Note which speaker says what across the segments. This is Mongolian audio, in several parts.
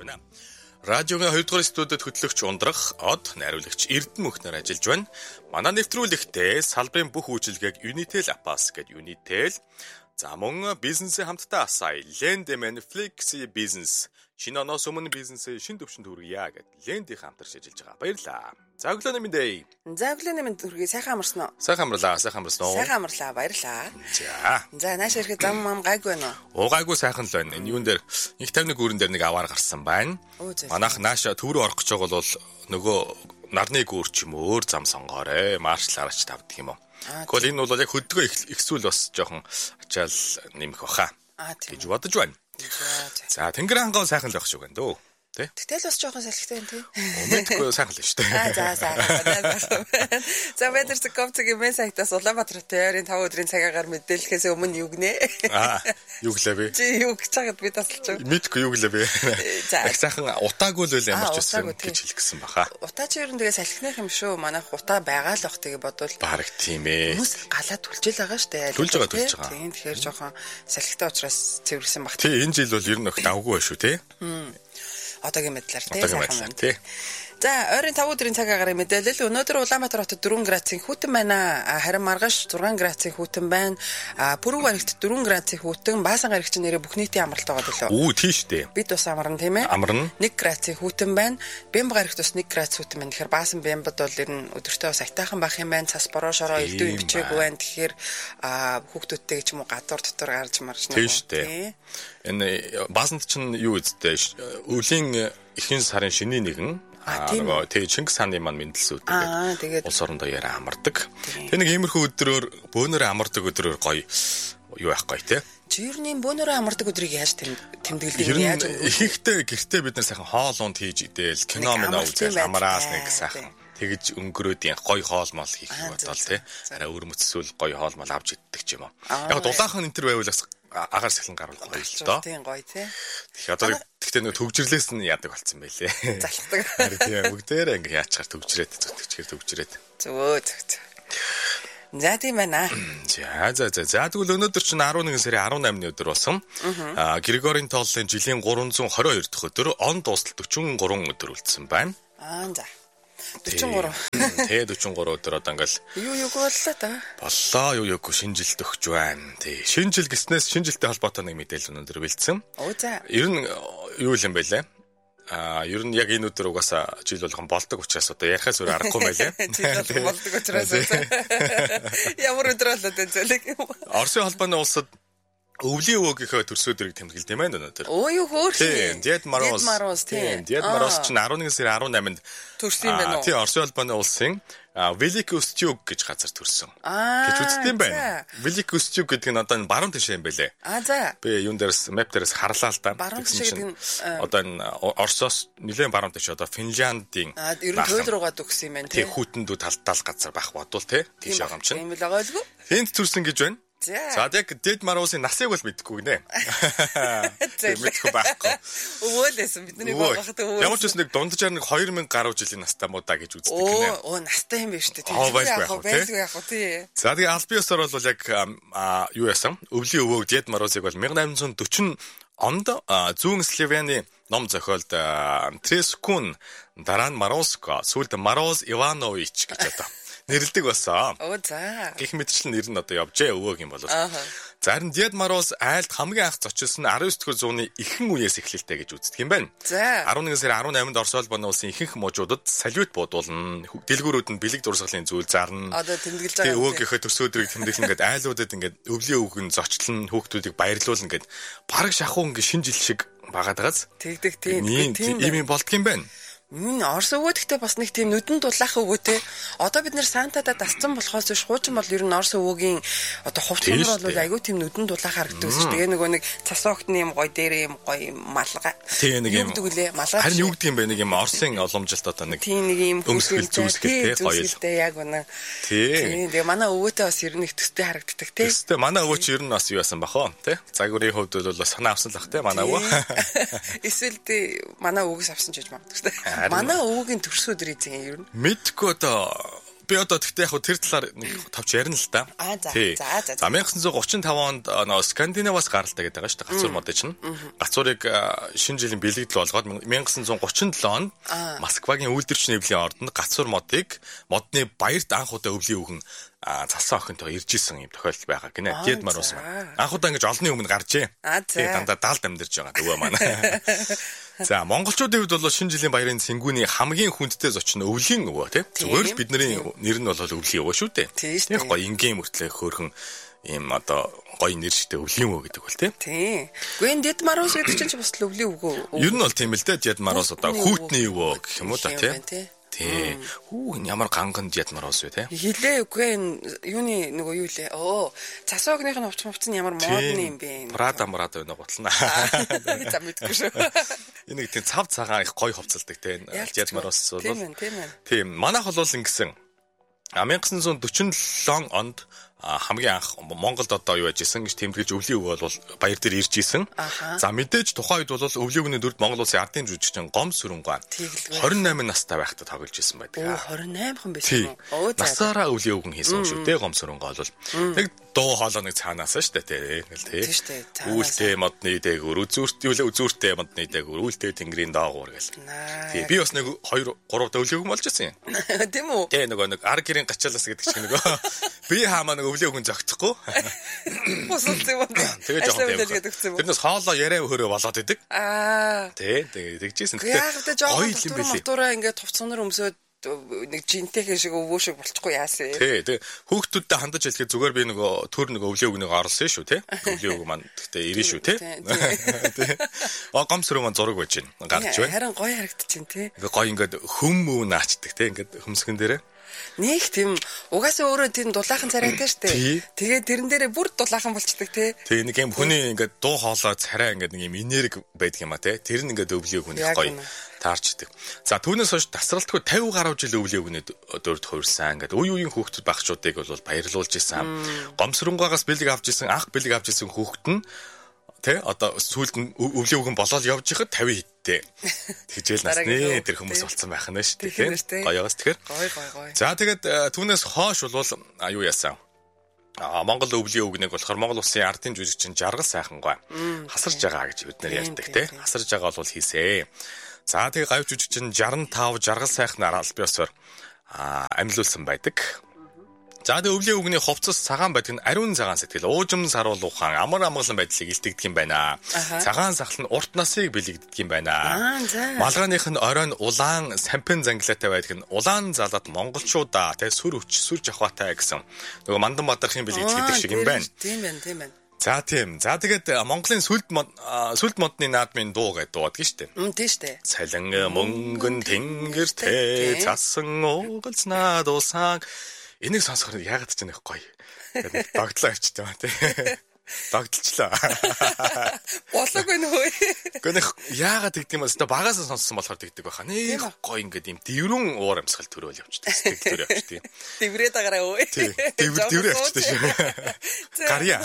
Speaker 1: байна. Радиогийн 2 дугаар студид хөтлөгч ундрах од найруулагч Эрдэнэ мөхнөр ажиллаж байна. Манай нэвтрүүлэгтээ салбарын бүх үйлчилгээг Unitel Apas гэдэг Unitel за мөн бизнесээ хамтдаа асая Lendman Flexi Business шинэ оноос өмнө бизнесээ шинэ төвшөнд хүргье гэдэг Lend-ийн хамтарч ажиллаж байгаа. Баярлалаа. За өглөө нэмэндээ.
Speaker 2: За өглөө нэмэнд хүргэе. Сайхан амарсан уу?
Speaker 1: Сайхан амарлаа.
Speaker 2: Сайхан амарлаа. Баярлалаа. За нааш ирэхэд зам гайгүй байна
Speaker 1: уу? Гайгүй сайхан л байна. Энэ юун дээр 151 гүүрэн дээр нэг аваар гарсан байна. Манайх нааша төв рүү орох гэж байгаа бол нөгөө нарны гүүр ч юм өөр зам сонгоорой. Маршал аргач тавддаг юм уу? Гэхдээ энэ бол яг хөдгөө ихсүүл бас жоохон ачаал нэмэх баха гэж бодож байна. За тэнгэр хангав сайхан л байх шүү гэн дөө.
Speaker 2: Тэгтэл бас жоохон салхитай юм тий.
Speaker 1: Өмнөдгөө сайхан л шүү дээ.
Speaker 2: За. За ведэр цэковцгийн мен сайтаас Улаанбаатар хотын 5 өдрийн цагаагаар мэдээлэхээс өмнө юу гинэ?
Speaker 1: Юу гэлээ бэ?
Speaker 2: Чи юу гэж чагаад би тасалж байна.
Speaker 1: Мэдгүй юу гэлээ бэ? Их сайхан утаагүй л ямар ч байсан гэж хэлэх гэсэн баха.
Speaker 2: Утаа чи ер нь тэгээ салхиных юм шүү. Манайх утаа байгаа л бах тэгээ бодвол
Speaker 1: баг тийм ээ.
Speaker 2: Хүмүүс галаа түлжэл байгаа шүү дээ.
Speaker 1: Түлж байгаа.
Speaker 2: Тийм тэгэхээр жоохон салхитай учраас цэвэрлсэн бах.
Speaker 1: Тий энэ жил бол ер нь их давгүй ба шүү тий.
Speaker 2: Одоогийн мэдлэр тий. За ойрын 5 өдрийн цаг агарын мэдээлэл өнөөдөр Улаанбаатар хотод 4 градусын хүйтэн байна. Харин маргааш 6 градусын хүйтэн байна. Пүрэв гарагт 4 градусын хүйтэн, Баасан гарагч нэрээ бүх нийтийн амралт байгаа дөлөө.
Speaker 1: Үу тийш дээ.
Speaker 2: Бид бас амарна тийм ээ.
Speaker 1: Амарна.
Speaker 2: 1 градусын хүйтэн байна. Бямба гарагт бас 1 градус хүйтэн байна. Тэгэхээр Баасан Бямбад бол ер нь өдөртөө бас айтайхан бах юм байна. Цас бороо шороо элдв бичээгүй байна. Тэгэхээр хүүхдүүдтэй ч юм уу гадуур дотор гарч марч
Speaker 1: нэг. Тийш дээ. Энэ Баасанд чинь юу үсттэй өвлийн ихэнх сарын шөнийн нэгэн нөгөө тэгээ Чингис хааны маань мэндэлсүүд тэгээд улс орон даяараа амардаг. Тэгээ нэг иймэрхүү өдрөөр бөөнөрөө амардаг өдрөөр гоё юу байх гоё те.
Speaker 2: Жирний бөөнөрөө амардаг өдрийг яаж тэмдэглэдэг
Speaker 1: юм яаж ихэнхдээ гэртээ бид нар сайхан хоол унд хийж идэл кино мэнэ үзэл амраас нэг сайхан тэгж өнгөрөөдийн гоё хоол мол хийх бодвол те. Арай өрмөцсөл гоё хоол мол авч иддэг ч юм уу. Яг дулаахан энэ төр байвал бас агаар сахилан гарвал гоё л доо.
Speaker 2: Тийм гоё тий.
Speaker 1: Тэгэхээр одоо тэгтээ нэг төгжрлээс нь яадаг болцсон байлээ.
Speaker 2: Залхдаг.
Speaker 1: Харин тийм бүгдээрээ ингээ яачаар төгжрээд зүтгэжгээр төгжрээд.
Speaker 2: Зөө. За тийм байна.
Speaker 1: За тэгвэл өнөөдөр чинь 11 сарын 18-ны өдөр болсон. Григорийн тооллын жилийн 322 дахь өдөр, он дуустал 43 өдөр үлдсэн байна.
Speaker 2: За. 43.
Speaker 1: Тэ 43 өдөр одоо ингээл
Speaker 2: юу боллоо та.
Speaker 1: Боллоо юу шинэ жилд өгч байна. Тэ шинэ жил гэснээс шинэ жилтэй холбоотой нэг мэдээлэл өнөөдөр бэлдсэн.
Speaker 2: За.
Speaker 1: Ер нь юу юм бэ лээ? Ер нь яг энэ өдөр угаасаа жил болгон болдог учраас одоо ярихаас өөр аргагүй байлаа.
Speaker 2: Жил болдог учраас. Ямар өдөр болоод энэ зэлэг юм.
Speaker 1: Оросын холбооны улсад өвлийн өвөөгийнхөө төрсөдрийг тэмдэглэв юм байна өнөөдөр.
Speaker 2: Юу хөөрхий.
Speaker 1: Дед Мороз тийм. Дед Мороз чинь 11 сарын 18-нд
Speaker 2: төрсөн юм байна уу?
Speaker 1: Тийм, Оросын холбооны улсын Великий Устюг гэж газар төрсөн. Гэж үздэг юм байна. Великий Устюг гэдэг нь одоо баруун тишээ юм байлээ.
Speaker 2: За.
Speaker 1: Би юун дээрс мэп дээрс харлаа л да. Одоо энэ Оросоос нэлээд баруун тишээ одоо Финляндийн
Speaker 2: ер нь туйл руугаа төгсөн юм байна
Speaker 1: тийм. Хүүтэндүүд талтал газар байх бодвол тийм. Тийш байгаа юм чинь.
Speaker 2: Тийм л байгаа л гоо.
Speaker 1: Энд төрсөн гэж байна. За яг Дед Моросын насыг бол мэдэхгүй гинэ. Мэдэхгүй байхгүй.
Speaker 2: Өвөөлсэн бидний багахад өвөө.
Speaker 1: Ямар ч үс нэг дунджаар нэг 2000 гаруй жилийн настай муу да гэж үздэг гинэ.
Speaker 2: Настай юм байна шүү дээ.
Speaker 1: Тийм яг тий. За тэгээ албан ёсоор бол яг юу яасан? Өвлийн өвөөг Дед Морозыг бол 1840 онд зүүн Словены ном зохиолд Трескун дараа нь Морозко сүүлд Мороз Иванович гэж одоо нэрлдэг болсон.
Speaker 2: За.
Speaker 1: Гэх мэтчлэн нэр нь одоо явжээ өвөөг юм болов. Зарим Дед Мороз айлд хамгийн анх зочилсон 19-р зууны ихэнх үеэс эхлэлтэй гэж үздэг юм байна. 11 сарын 18-нд Орос улбаны улсын ихэнх мужуудад салют буудуулна. Дэлгүүрүүд нь бэлэг дурсгалын зүйл зарна.
Speaker 2: Одоо тэмдэглэж байгаа.
Speaker 1: Өвөөгийнхөө төсөөдрийг тэмдэглэн гээд айлуудад ингээд өвлийн өвгөн зочлон хүүхдүүдийг баярлуулна гээд бараг шахуу ингээд шинэ жил шиг багаад байгаас.
Speaker 2: Тэгдэг тийм.
Speaker 1: Ийм болдго юм байна.
Speaker 2: Орос өвөө гэхдээ бас нэг тийм нүдэн дулаах өвөөтэй. Одоо бид нэр Сантадад дасцсан болохоос биш хуучин бол ер нь Орос өвөөгийн одоо хувцсар бол айгүй тийм нүдэн дулаах харагддаг шүү. Тэгээ нөгөө нэг цас огтны юм гоё дээр юм гоё малгай.
Speaker 1: Тийм нэг юм. Харин юу гэдэг юм бэ нэг юм Оросын оломжилт одоо нэг.
Speaker 2: Тийм нэг юм
Speaker 1: өмсгөл зүйлтэй гоё л.
Speaker 2: Яг үнэ.
Speaker 1: Тийм.
Speaker 2: Тэгээ манай өвөөтэй бас ер нь их төстэй харагддаг тий.
Speaker 1: Төстэй манай өвөө чи ер нь бас юу яасан бахоо тий. Загварын хувьд бол бас санаа авсан л бах тий манай өвөө.
Speaker 2: Эсвэл тий манай өвгөөс авсан ч гэж магадгүй шүү. Манай өвөгийн төрсөн өдөр эзэн ер нь.
Speaker 1: Мэдгүй одоо би одоо тэгтээ яг тэр талаар нэг товч ярина л да.
Speaker 2: За.
Speaker 1: 1935 онд Скандинаваас гаралтай гэдэг байгаа шүү дээ. Гацуур модыг чинь. Гацуурыг шинэ жилийн бэлэгдэл болгоод 1937 онд Москвагийн үйлдвэрч нэвлийн ордонд гацуур модны баярт анх удаа өвлийн үгэн цалсан охинтой ирж исэн юм тохиолдол байгаа гинэ. Дед Мороз маань. Анх удаа ингэж олонний өмнө гарчээ. Тэгээ дандаа даалд амьдарч байгаа дөвөө маань. За монголчуудын хувьд бол шинэ жилийн баярын цэнгүүний хамгийн хүндтэй зочин өвлийн өвөө тийм. Зүгээр л бидний нэр нь бол өвлийн өвөө шүү дээ. Тийм гоё ингийн мөртлөө хөөрхөн ийм одоо гоё нэр шигтэй өвлийн өвөө гэдэг бол тийм.
Speaker 2: Гүн Дед Мороз гэдэг чинь бас өвлийн өвөө.
Speaker 1: Ер нь бол тийм л дээ. Дед Мороз одоо хүүтний өвөө гэх юм уу та тийм. Тий. Ямар ганган Дед Мороз вэ те?
Speaker 2: Хилээ үгүй юуны нөгөө юу лээ. Засаагных нь хувцс нь ямар модны юм бэ?
Speaker 1: Прада байна готлна.
Speaker 2: За мэдгүй шүү.
Speaker 1: Энэ тийм цав цагаан их гоё хувцалдаг те. Дед Мороз бол. Тийм. Манайх бол ингэсэн 1947 онд хамгийн анх Монголд одоо юу яжсэн гэж тэмдэглэж өвлийн өвөө бол баяр дээр ирж исэн. За мэдээж тухайн үед бол өвлийн өвний дүрд Монгол улсын ардын жүжигчин Гом Сүрэнгаан 28 настай байхдаа тоглож исэн байдаг.
Speaker 2: 28 хүн байсан
Speaker 1: юм. Насаараа өвлийн өвгөн хийсэн юм шүү дээ Гом Сүрэнгаан бол. Нэг дуу хоолой нэг цаанаас шүү дээ тий. Үүлтэй модны дээгүүр үзүүртэй модны дээгүүр үүлтэй тэнгэрийн доогуур гэл. Тий би бас нэг 2 3 даа өвлийн өвгөн болж исэн юм.
Speaker 2: Тийм үү?
Speaker 1: Тий нэг ар гэрийн гачаалаас гэдэг чинь нөгөө би хаамаа нэг өвлийн хүн зогтхгүй.
Speaker 2: Босолцсон юм.
Speaker 1: Тэгээ жоохон. Тэрнээс хоолоо яриа хөрөө болоод идэг. Тий, тэгжсэн.
Speaker 2: Тэгээд жоохон мотороо ингээд товцонор өмсөөд нэг жинтэйхэн шиг өвөө шиг болчихгүй яасан.
Speaker 1: Тий, тэгээ хүүхдүүдтэй хандаж хэлэхэд зүгээр би нөгөө төр нөгөө өвлийн өгнийг орлоо шүү, тий. Өвлийн өг маань гэхдээ ирэн шүү, тий. Тий. Гом Сүрэнгаан зураг байж байна. Гарч байна.
Speaker 2: Харин гоё харагдчихээн, тий.
Speaker 1: Ингээ гоё ингээд хөм мөв наачдаг, тий. Ингээд хөмсгөн дээрээ.
Speaker 2: Нэг тийм угаасаа өөрөө тийм дулаахан царайтай штэ. Тэгээд тэрэн дээрээ бүр дулаахан болчдөг тий.
Speaker 1: Тэг нэг юм хүний ингээд дуу хоолой царай ингээд нэг юм энерги байдаг юм а тий. Тэр нь ингээд өвлийн хүний гоё таарчдаг. За түүнээс хойш тасралтгүй 50 гаруй жил өвлийн өгнөд дөрөвд хувирсан. Ингээд үе үеийн хүүхдүүд багчуудыг бол баярлуулж исэн. Гом Сүрэнгаагаас бэлэг авч исэн, анх бэлэг авч исэн хүүхэд нь тэ одоо сүүлд нь өвлийн өгөн болоод явж ихад 50 хиттэй. Тэгжээл насны тэр хүмүүс болсон байх нь шүү дээ. Гоёос тэгэхээр. Гоё. За тэгээд түүнээс хойш бол юу яасан? Монгол өвлийн өгнийг болохоор Монгол улсын ардын жүжигчин Жаргал сайхан гоо хасарж байгаа гэж бид нэр ярьдаг те. Хасарж байгаа бол хийсэ. За тэгээд гавь жүжигчин 65 Жаргал сайхнаар аль биесээр амьлуулсан байдаг. За тэгээд өвлийн өгний хувцас цагаан байдаг нь ариун цагаан сэтгэл уужим саруул ухаан амар амгалан байдлыг илтгэдэг юм байна. Цагаан сахал нь урт насыг бэлэгддэг юм байна. Малгайных нь оройн улаан сампин зангилаатай байдаг нь улаан залаад монголчуудаа тэ сүр жавхаатай гэсэн нөгөө мандан бадархын бэлэгддэг шиг юм байна.
Speaker 2: Тийм байна.
Speaker 1: За тийм. За тэгээд Монголын сүлд модны наадмын дуу гэдэг дууд гэж штэ.
Speaker 2: Тийм штэ.
Speaker 1: Цалин мөнгөн тэнгэртэй цасан уугалзнаа дуусан. Энийг сонсоход яагаад ч нэг гоё. Догтлоо авчиж байгаа тий. Догтлчлаа.
Speaker 2: Болоогүй нөө.
Speaker 1: Гэхдээ яагаад тэгдэм бэ? Өстө багасаа сонссон болохоор тэгдэг байхаа. Нэг гоё ингээд юм дэврэн уур амьсгал төрөөл явчихдаг. Сэтгэл төр явчихдаг.
Speaker 2: Дэврээд агараа өө.
Speaker 1: Тий. Дэврээ явчихдаг шүү. Гарья.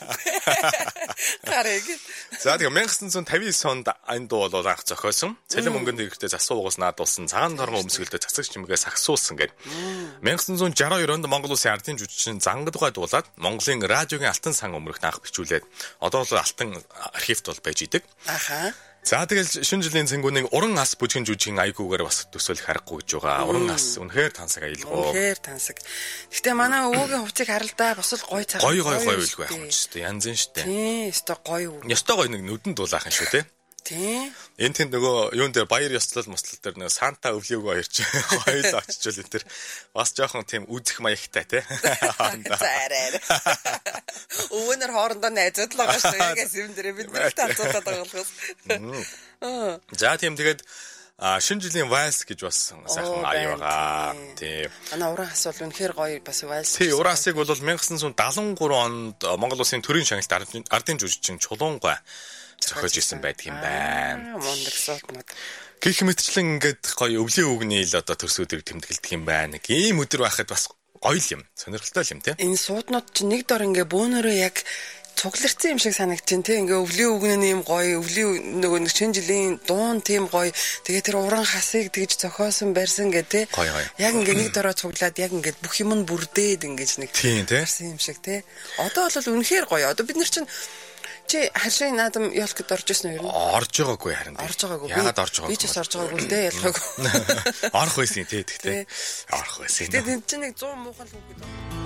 Speaker 2: Гарыг.
Speaker 1: За тэгээ 1959 онд энэ дуу бол анх зохиосон. Цалин мөнгөнд хэрэгтэй засуу угаас наадуулсан. Цагаан торгон өмсгөлдөө цацагч чимгээ сагсуулсан гэд. 1962 онд Монгол улсын ардын жүжигчин Зангадгай дуулаад Монголын радиогийн алтан сан өмөрөх анх бичүүлээд одоо бол алтан архивт бол байж идэг. За тэгэл шинэ жилийн цэнгүүнийг уран ас бүжгэн жүжигчин айгуугаар бас төсөөлөх аргагүй гэж байгаа. Уран ас үнэхээр тансаг аялгаа.
Speaker 2: Үнэхээр тансаг. Гэтэ манай өвөгийн хувцыг харалдаа бас л гоё цаг.
Speaker 1: Гоё байлгүй байх юм ч гэсэн янз нь штэ.
Speaker 2: Тийм, өстой гоё.
Speaker 1: Ёстой гоё нэг нүдэнд дуулаахан шүү те.
Speaker 2: Тийм.
Speaker 1: Энд тэнд нөгөө юун дээр баяр ёслол мослол дээр нөгөө Санта өвлөгөө ирж хоёул очичвол энэ төр бас жоохон тийм үзэх маягтай те.
Speaker 2: Зарай. Өвөнөр хоорондоо найзууд л байгаа шүү. Яг юм дээр бид нар таарцуулаад байгаа болохоос.
Speaker 1: За тийм тэгээд шинэ жилийн вальс гэж бас сайхан аяа байгаа. Тийм.
Speaker 2: Манай уран ас бол үнэхээр гоё бас вальс.
Speaker 1: Тийм, уран асыг бол 1973 онд Монгол улсын төрийн шагналт ардын жүжигчин Чулуун гой зохиож исэн байдаг юм байна.
Speaker 2: Мондөг суултнууд.
Speaker 1: Гэх мэтчлэн ингээд гоё өвлийн үгний л одоо төрсөдөрөг тэмдэглэдэг юм байна. Ийм өдөр байхад бас гоё юм. Сонирхолтой юм тий.
Speaker 2: Энэ сууднууд чинь нэг дор ингээ бөөнөрөө яг цугларсан юм шиг санагдчихэв те. Ингээ өвлийн үгнэний юм гоё, өвлийн нөгөө нэг шинэ жилийн дуун тийм гоё. Тэгээ тэр уран хасыг тэгж зохиосон барьсан гэ те. Яг ингээ нэг дороо цуглаад яг ингээ бүх юм нь бүрдээд ингэж нэг
Speaker 1: тийм
Speaker 2: юм шиг те. Одоо бол үнэхээр гоё. Одоо бид нар чинь чи харшийн наадам ёлкод орж ирсэн үү?
Speaker 1: Орж байгаагүй харин.
Speaker 2: Орж байгаагүй.
Speaker 1: Яагаад орж байгаагүй?
Speaker 2: Би ч бас орж байгаагүй л дээ ялгаагүй.
Speaker 1: Орох байсан тий тэгтээ. Орох байсан.
Speaker 2: Тэгээд энэ чинь нэг 100 муухай л үг гэдэг.